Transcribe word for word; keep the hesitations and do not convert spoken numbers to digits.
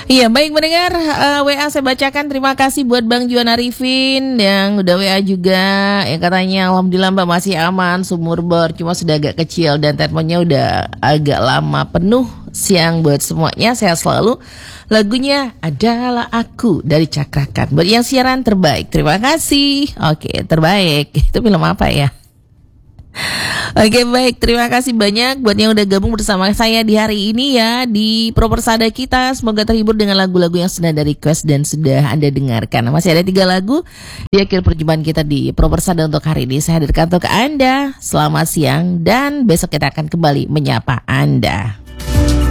Iya, baik mendengar uh, W A saya bacakan. Terima kasih buat Bang Juan Arifin yang udah W A juga. Yang katanya alhamdulillah Mbak masih aman, sumur bor cuma sudah agak kecil dan termonya udah agak lama penuh. Siang buat semuanya, sehat selalu. Lagunya adalah Aku dari Cakrakan. Buat yang siaran terbaik, terima kasih. Oke, terbaik. Itu film apa ya? Oke baik, terima kasih banyak buat yang udah gabung bersama saya di hari ini ya di Propersada kita. Semoga terhibur dengan lagu-lagu yang sudah dari request dan sudah Anda dengarkan. Masih ada tiga lagu di akhir perjumpaan kita di Propersada untuk hari ini. Saya hadirkan untuk Anda. Selamat siang dan besok kita akan kembali menyapa Anda.